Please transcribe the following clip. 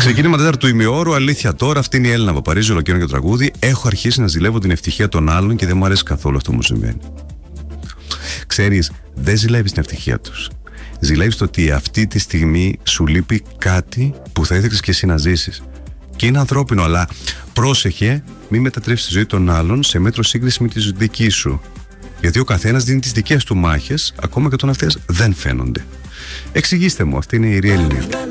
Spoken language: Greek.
Ξεκίνημα τέταρτου ημιώρου, αλήθεια τώρα. Αυτή είναι η Έλληνα Παπαρίζου, ολοκληρώνει και το τραγούδι. Έχω αρχίσει να ζηλεύω την ευτυχία των άλλων και δεν μου αρέσει καθόλου αυτό που μου συμβαίνει. Ξέρεις, δεν ζηλεύεις την ευτυχία τους. Ζηλεύεις το ότι αυτή τη στιγμή σου λείπει κάτι που θα ήθελες και εσύ να ζήσεις. Και είναι ανθρώπινο, αλλά πρόσεχε, μην μετατρέψεις τη ζωή των άλλων σε μέτρο σύγκριση με τη δική σου. Γιατί ο καθένας δίνει τις δικές του μάχες, ακόμα και όταν αυτές δεν φαίνονται. Εξηγήστε μου, αυτή είναι η Ριέλ Νίρ.